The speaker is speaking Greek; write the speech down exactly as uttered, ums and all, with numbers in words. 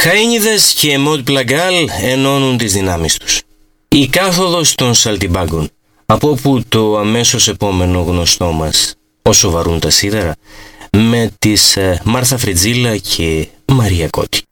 Χαΐνιδες και Μοντ Πλαγκάλ ενώνουν τις δυνάμεις τους. Η κάθοδος των Σαλτιμπάγκων, από όπου το αμέσως επόμενο γνωστό μας «Όσο βαρούν τα σίδερα», με τις Μάρθα Φριτζίλα και Μαρία Κότη.